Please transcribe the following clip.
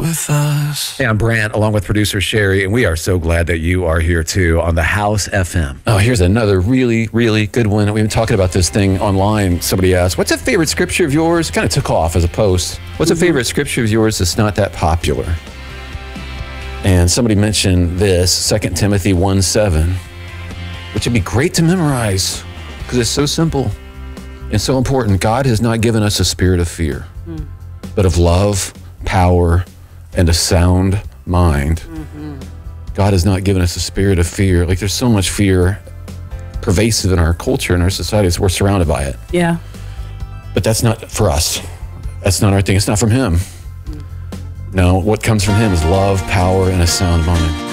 with us. Hey, I'm Brant, along with producer Sherry, and we are so glad that you are here too on the House FM. Oh, here's another really, really good one. We've been talking about this thing online. Somebody asked, what's a favorite scripture of yours? Kind of took off as a post. What's a favorite scripture of yours that's not that popular? And somebody mentioned this, 2 Timothy 1:7, which would be great to memorize because it's so simple and so important. God has not given us a spirit of fear, but of love, power, and a sound mind. God has not given us a spirit of fear. Like, there's so much fear pervasive in our culture and our society, so we're surrounded by it. Yeah. But that's not for us. That's not our thing. It's not from him. No, what comes from him is love, power, and a sound mind.